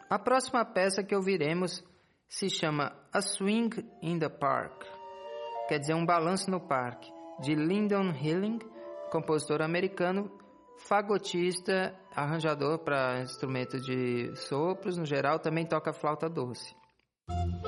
A próxima peça que ouviremos se chama A Swing in the Park, quer dizer, um balanço no parque, de Lyndon Hilling, compositor americano, fagotista, arranjador para instrumentos de sopros, no geral também toca flauta doce.